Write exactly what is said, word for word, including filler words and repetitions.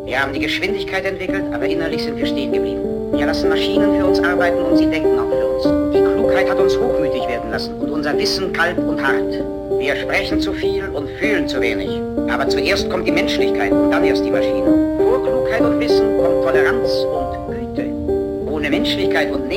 Wir haben die Geschwindigkeit entwickelt, aber innerlich sind wir stehen geblieben. Wir lassen Maschinen für uns arbeiten und sie denken auch für uns. Die Klugheit hat uns hochmütig werden lassen und unser Wissen kalt und hart. Wir sprechen zu viel und fühlen zu wenig. Aber zuerst kommt die Menschlichkeit und dann erst die Maschine. Vor Klugheit und Wissen kommt Toleranz und Güte. Ohne Menschlichkeit und